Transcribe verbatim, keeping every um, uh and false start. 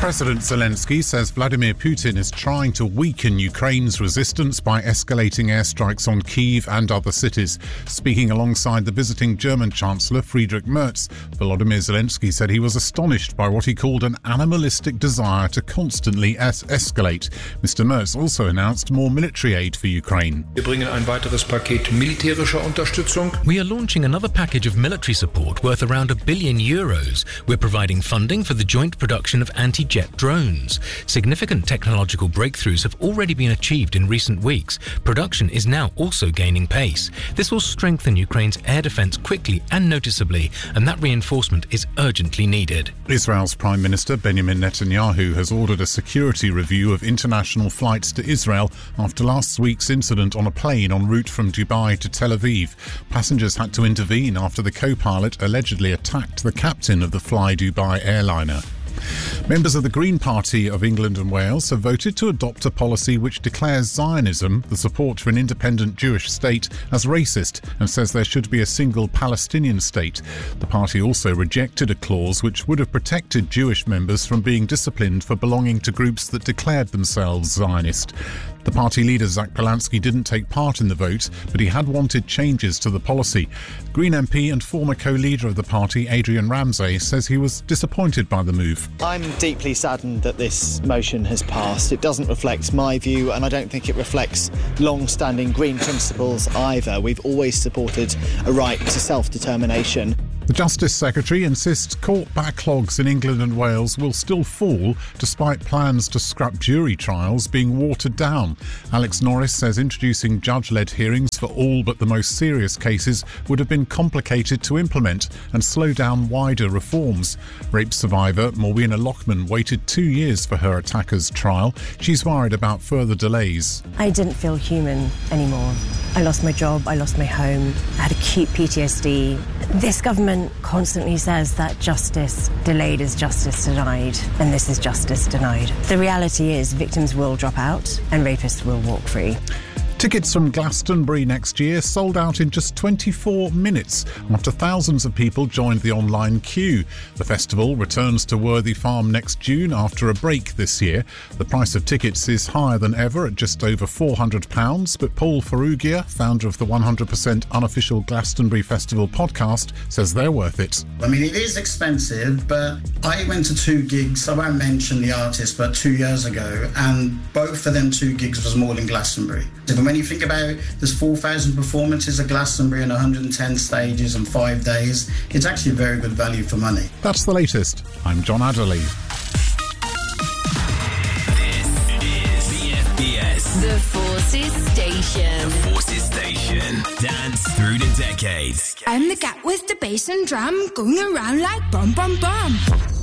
President Zelensky says Vladimir Putin is trying to weaken Ukraine's resistance by escalating airstrikes on Kyiv and other cities. Speaking alongside the visiting German Chancellor Friedrich Merz, Volodymyr Zelensky said he was astonished by what he called an animalistic desire to constantly es- escalate. Mister Merz also announced more military aid for Ukraine. Wir bringen ein weiteres Paket militärischer Unterstützung. We are launching another package of military support worth around a billion euros. We're providing funding for the joint production of anti-jet drones. Significant technological breakthroughs have already been achieved in recent weeks. Production is now also gaining pace. This will strengthen Ukraine's air defence quickly and noticeably, and that reinforcement is urgently needed. Israel's Prime Minister Benjamin Netanyahu has ordered a security review of international flights to Israel after last week's incident on a plane en route from Dubai to Tel Aviv. Passengers had to intervene after the co-pilot allegedly attacked the captain of the Fly Dubai airliner. Members of the Green Party of England and Wales have voted to adopt a policy which declares Zionism, the support for an independent Jewish state, as racist and says there should be a single Palestinian state. The party also rejected a clause which would have protected Jewish members from being disciplined for belonging to groups that declared themselves Zionist. The party leader Zach Polanski didn't take part in the vote, but he had wanted changes to the policy. Green M P and former co-leader of the party, Adrian Ramsay, says he was disappointed by the move. I'm deeply saddened that this motion has passed. It doesn't reflect my view, and I don't think it reflects long-standing Green principles either. We've always supported a right to self-determination. The Justice Secretary insists court backlogs in England and Wales will still fall despite plans to scrap jury trials being watered down. Alex Norris says introducing judge-led hearings for all but the most serious cases would have been complicated to implement and slow down wider reforms. Rape survivor Morwenna Lockman waited two years for her attacker's trial. She's worried about further delays. I didn't feel human anymore. I lost my job, I lost my home, I had acute P T S D. This government constantly says that justice delayed is justice denied, and this is justice denied. The reality is victims will drop out and rapists will walk free. Tickets from Glastonbury next year sold out in just twenty-four minutes after thousands of people joined the online queue. The festival returns to Worthy Farm next June after a break this year. The price of tickets is higher than ever at just over four hundred pounds, but Paul Ferrugia, founder of the one hundred percent unofficial Glastonbury Festival podcast, says they're worth it. I mean, it is expensive, but I went to two gigs, I won't mention the artist, but two years ago, and both of them two gigs was more than Glastonbury. When you think about it, there's four thousand performances at Glastonbury and one hundred ten stages and five days. It's actually a very good value for money. That's the latest. I'm John Adderley. This is the F B S. The Forces Station. The Forces Station. Dance through the decades. I'm the cat with the bass and drum going around like bum bum bum.